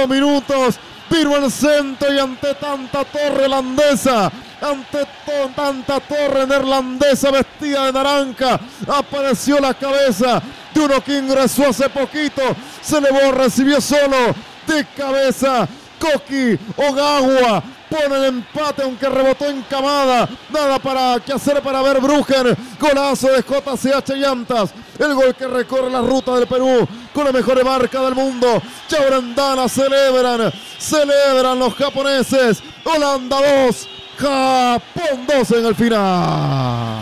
2 minutos. Vino el centro y ante tanta torre holandesa, ante tanta torre neerlandesa vestida de naranja, apareció la cabeza de uno que ingresó hace poquito. Se elevó, recibió solo de cabeza. Koki Ogawa pone el empate, aunque rebotó en camada. Nada para que hacer para Verbruggen. Golazo de JCH Llantas. El gol que recorre la ruta del Perú con la mejor marca del mundo. Y ahora en Dallas celebran los japoneses. Holanda 2, Japón 2 en el final.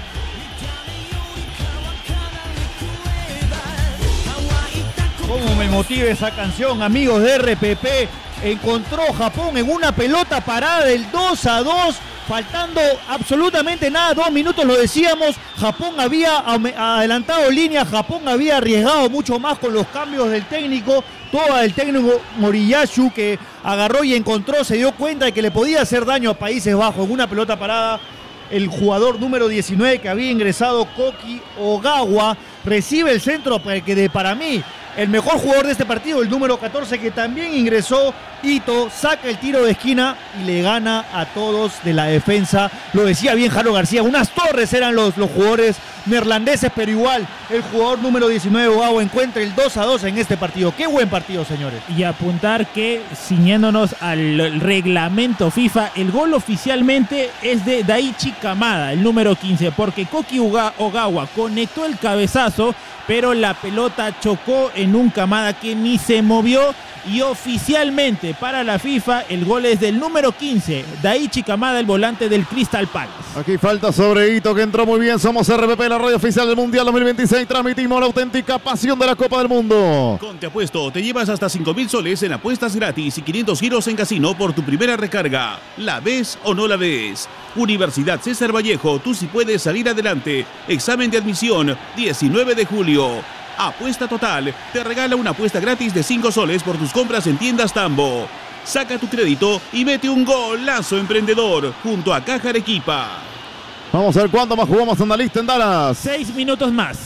Cómo me motiva esa canción, amigos de RPP. Encontró Japón en una pelota parada del 2-2, faltando absolutamente nada, 2 minutos lo decíamos. Japón había adelantado línea, Japón había arriesgado mucho más con los cambios del técnico. Todo el técnico Moriyasu, que agarró y encontró, se dio cuenta de que le podía hacer daño a Países Bajos en una pelota parada. El jugador número 19 que había ingresado, Koki Ogawa, recibe el centro para mí el mejor jugador de este partido, el número 14, que también ingresó. Ito saca el tiro de esquina y le gana a todos de la defensa. Lo decía bien Jaro García, unas torres eran los jugadores neerlandeses, pero igual el jugador número 19, Ogawa, encuentra el 2-2 en este partido. Qué buen partido, señores. Y apuntar que, ciñéndonos al reglamento FIFA, el gol oficialmente es de Daichi Kamada, el número 15, porque Koki Ogawa conectó el cabezazo, pero la pelota chocó en un Kamada que ni se movió. Y oficialmente para la FIFA el gol es del número 15, Daichi Kamada, el volante del Crystal Palace. Aquí falta sobre Ito, que entró muy bien. Somos RPP, la radio oficial del Mundial 2026. Transmitimos la auténtica pasión de la Copa del Mundo. Con Te Apuesto te llevas hasta 5,000 soles en apuestas gratis y 500 giros en casino por tu primera recarga. ¿La ves o no la ves? Universidad César Vallejo, tú sí puedes salir adelante. Examen de admisión, 19 de julio. Apuesta Total te regala una apuesta gratis de 5 soles por tus compras en tiendas Tambo. Saca tu crédito y mete un golazo emprendedor junto a Caja Arequipa. Vamos a ver cuánto más jugamos en la lista en Dallas. 6 minutos más.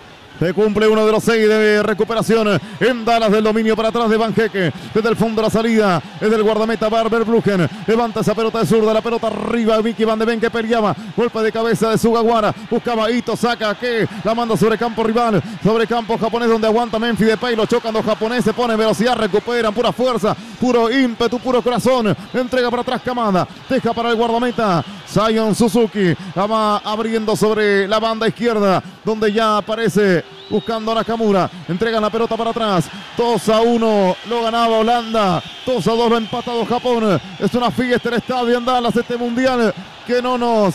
Se cumple uno de los 6 de recuperación en Dallas del dominio para atrás de Banjeque. Desde el fondo de la salida es del guardameta Verbruggen. Levanta esa pelota de zurda, la pelota arriba. Mickey Van de Ven que peleaba. Golpe de cabeza de Sugawara. Buscaba Ito, saca que la manda sobre campo rival. Sobre campo japonés donde aguanta Memphis Depay. Lo chocan los japoneses, ponen velocidad, recuperan pura fuerza, puro ímpetu, puro corazón. Entrega para atrás Kamada. Deja para el guardameta Zion Suzuki. La va abriendo sobre la banda izquierda donde ya aparece buscando a Nakamura. Entregan la pelota para atrás. 2-1 lo ganaba Holanda. 2-2 lo ha empatado Japón. Es una fiesta el estadio en Dallas, este mundial que no nos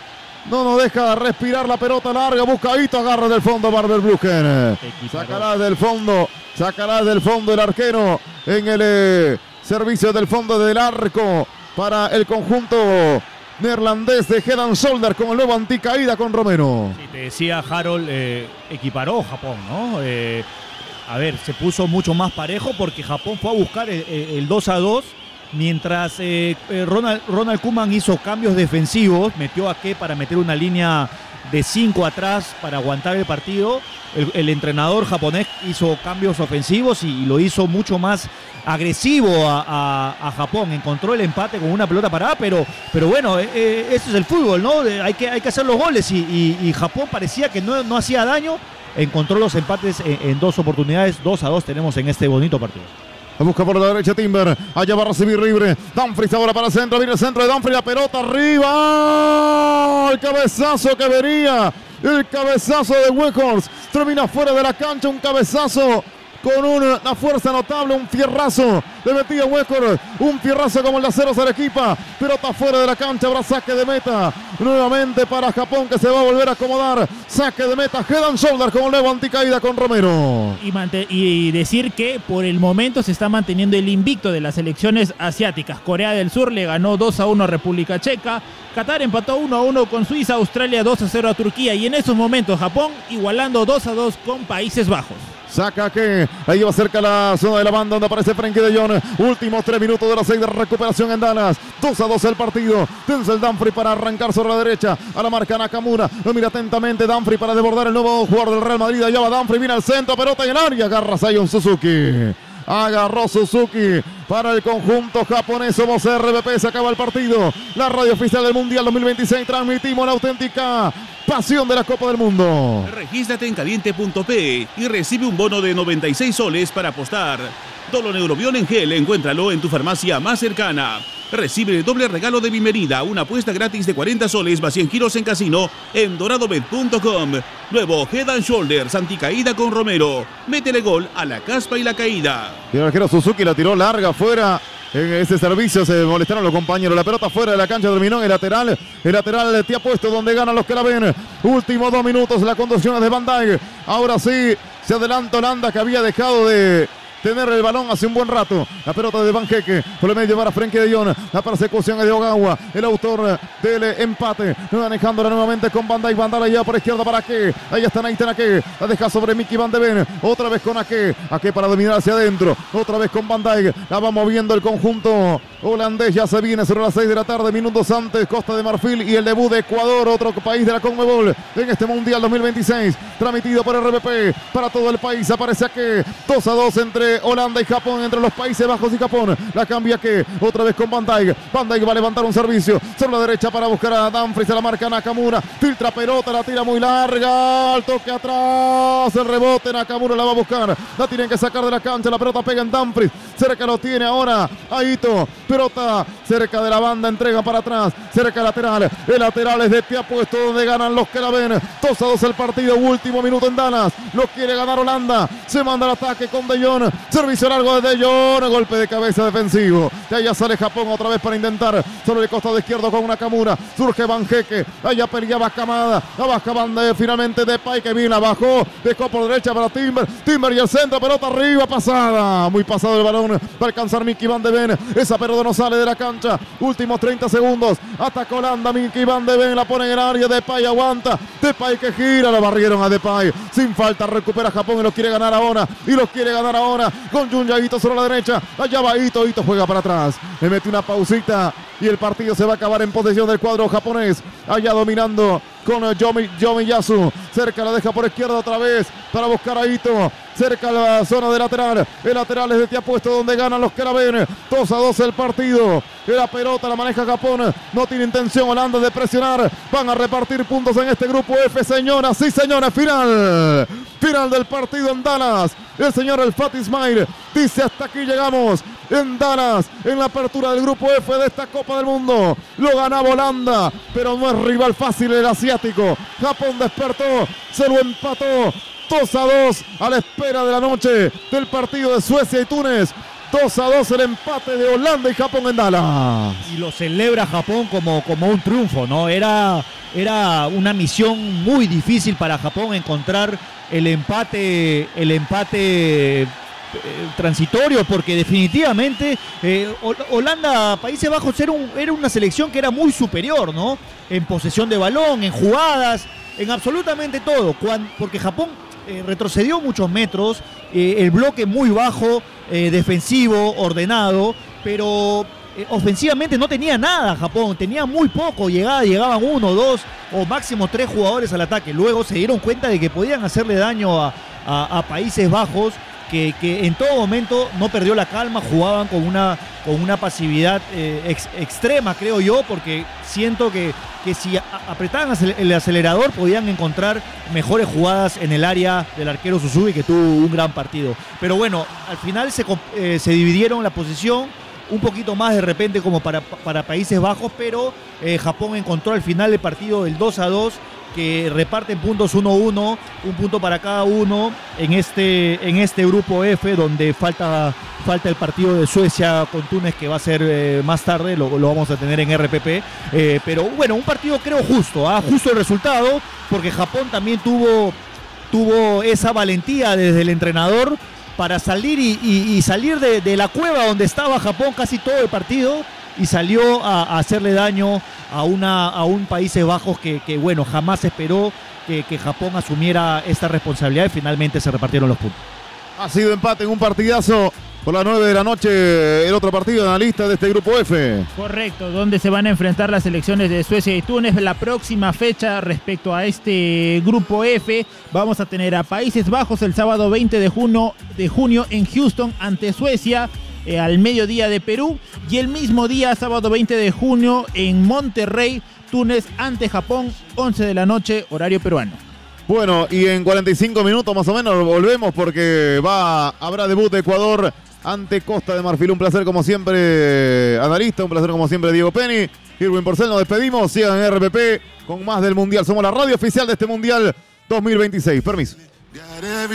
deja respirar. La pelota larga. Busca Ito, agarra del fondo Verbruggen. Sacará del fondo el arquero en el servicio del fondo del arco para el conjunto neerlandés de Head and Shoulder con el nuevo anticaída con Romero. Sí, te decía Harold, equiparó Japón, ¿no? A ver, se puso mucho más parejo porque Japón fue a buscar el 2-2, mientras Ronald Koeman hizo cambios defensivos, metió a Ke para meter una línea de 5 atrás para aguantar el partido. El entrenador japonés hizo cambios ofensivos y lo hizo mucho más agresivo a Japón. Encontró el empate con una pelota parada, pero bueno, ese es el fútbol, ¿no? Hay que hacer los goles y Japón parecía que no hacía daño. Encontró los empates en 2 oportunidades. 2-2 tenemos en este bonito partido. Busca por la derecha Timber. Allá va a recibir libre. Dumfries ahora para el centro. Viene el centro de Dumfries. La pelota arriba. El cabezazo que venía. El cabezazo de Weghorst. Termina fuera de la cancha. Un cabezazo con una fuerza notable. Un fierrazo. Le metía Weghorst. Un fierrazo como el de Aceros Arequipa. Pelota fuera de la cancha. Habrá saque de meta. Nuevamente para Japón, que se va a volver a acomodar. Saque de meta. Head and Shoulder con el nuevo anticaída con Romero. Y decir que por el momento se está manteniendo el invicto de las selecciones asiáticas. Corea del Sur le ganó 2-1 a República Checa. Qatar empató 1-1 con Suiza. Australia 2-0 a Turquía. Y en estos momentos Japón igualando 2-2 con Países Bajos. Saca que ahí va cerca la zona de la banda donde aparece Frenkie de Jong. Últimos 3 minutos de la 6 de recuperación en Dallas. 2-2 el partido. Denzel Dumfries para arrancar sobre la derecha. A la marca Nakamura. Lo mira atentamente Dumfries para desbordar el nuevo jugador del Real Madrid. Allá va Dumfries, viene al centro, pelota en el área. Agarra Zion Suzuki. Agarró Suzuki para el conjunto japonés. Somos RPP, se acaba el partido. La radio oficial del Mundial 2026. Transmitimos la auténtica pasión de la Copa del Mundo. Regístrate en caliente.p y recibe un bono de 96 soles para apostar. Doloneurobión en gel, encuéntralo en tu farmacia más cercana. Recibe el doble regalo de bienvenida, una apuesta gratis de 40 soles más 100 giros en casino en doradobet.com. Nuevo Head and Shoulders, anticaída con Romero. Métele gol a la caspa y la caída. Y el arquero Suzuki la tiró larga afuera. En ese servicio se molestaron los compañeros. La pelota fuera de la cancha terminó en el lateral. El lateral te ha puesto donde ganan los que la ven. Últimos 2 minutos, la conducción es de Van Dijk. Ahora sí, se adelanta Holanda, que había dejado de tener el balón hace un buen rato. La pelota de Van Hecke por el medio para Frenkie de Jong. La persecución es de Ogawa, el autor del empate, manejándola nuevamente con Van Dijk. Van Dijk lleva por izquierda para Ake. Ahí está Nathan Ake, la deja sobre Mickey Van de Ven. Otra vez con Ake para dominar hacia adentro. Otra vez con Van Dijk, la va moviendo el conjunto holandés. Ya se viene sobre las 6 de la tarde, minutos antes, Costa de Marfil y el debut de Ecuador, otro país de la Conmebol en este Mundial 2026, transmitido por RPP para todo el país. Aparece Ake, 2-2 entre Holanda y Japón, entre los Países Bajos y Japón. La cambia que otra vez con Van Dijk. Van Dijk va a levantar un servicio sobre la derecha para buscar a Dumfries, se la marca Nakamura, filtra pelota, la tira muy larga, al toque atrás, el rebote, Nakamura la va a buscar, la tienen que sacar de la cancha, la pelota pega en Dumfries, cerca lo tiene ahora Aito, pelota cerca de la banda, entrega para atrás, cerca lateral, el lateral es de te apuesto donde ganan los que la ven. 2-2 el partido, último minuto en Dallas, lo quiere ganar Holanda, se manda el ataque con De Jong. Servicio largo de De Jong, golpe de cabeza defensivo. De allá sale Japón otra vez para intentar sobre el costado izquierdo con Nakamura. Surge Van Hecke, allá peleaba Kamada. La baja banda finalmente Depay, que viene abajo. Dejó por derecha para Timber y el centro, pelota arriba, pasada. Muy pasado el balón para alcanzar Mickey Van de Ven. Esa pelota no sale de la cancha. Últimos 30 segundos. Ataca Holanda, Mickey Van de Ven, la pone en el área. Depay aguanta. Depay que gira, la barrieron a Depay. Sin falta recupera Japón y lo quiere ganar ahora. Con Junya Ito sobre la derecha, allá va Ito juega para atrás, le mete una pausita y el partido se va a acabar en posesión del cuadro japonés, allá dominando con Yomiyasu, cerca la deja por izquierda otra vez para buscar a Ito, cerca la zona de lateral, el lateral es de te apuesto donde ganan los que la ven. 2-2 el partido, la pelota la maneja Japón, no tiene intención Holanda de presionar, van a repartir puntos en este grupo F, señoras y señores, final del partido en Dallas. El señor El Fat Ismail dice: hasta aquí llegamos en Dallas, en la apertura del grupo F de esta Copa del Mundo. Lo ganaba Holanda, pero no es rival fácil el asiático. Japón despertó, se lo empató 2-2 a la espera de la noche del partido de Suecia y Túnez. 2-2 el empate de Holanda y Japón en Dallas. Y lo celebra Japón como un triunfo, ¿no? Era una misión muy difícil para Japón encontrar el empate transitorio, porque definitivamente Holanda, Países Bajos era una selección que era muy superior, ¿no? En posesión de balón, en jugadas, en absolutamente todo, porque Japón retrocedió muchos metros, el bloque muy bajo, defensivo, ordenado, pero ofensivamente no tenía nada Japón, tenía muy poco, llegaban 1, 2 o máximo 3 jugadores al ataque. Luego se dieron cuenta de que podían hacerle daño a Países Bajos, que en todo momento no perdió la calma, jugaban con una pasividad extrema, creo yo, porque siento que si apretaban el acelerador podían encontrar mejores jugadas en el área del arquero Suzuki, que tuvo un gran partido. Pero bueno, al final se dividieron la posición, un poquito más de repente como para Países Bajos, pero Japón encontró al final del partido el 2-2, que reparten puntos 1-1, un punto para cada uno en este grupo F, donde falta el partido de Suecia con Túnez, que va a ser más tarde, lo vamos a tener en RPP, pero bueno, un partido creo justo el resultado, porque Japón también tuvo esa valentía desde el entrenador para salir y salir de la cueva donde estaba Japón casi todo el partido, y salió a hacerle daño a un Países Bajos que bueno, jamás esperó que Japón asumiera esta responsabilidad, y finalmente se repartieron los puntos. Ha sido empate en un partidazo. Por las 9 de la noche, el otro partido en la lista de este grupo F. Correcto, donde se van a enfrentar las selecciones de Suecia y Túnez. La próxima fecha respecto a este grupo F, vamos a tener a Países Bajos el sábado 20 de junio en Houston ante Suecia, al mediodía de Perú. Y el mismo día, sábado 20 de junio, en Monterrey, Túnez ante Japón, 11 de la noche, horario peruano. Bueno, y en 45 minutos más o menos volvemos porque habrá debut de Ecuador ante Costa de Marfil. Un placer como siempre, analista, un placer como siempre, Diego Penny. Irwin Porcel, nos despedimos. Sigan en RPP con más del Mundial. Somos la radio oficial de este Mundial 2026. Permiso.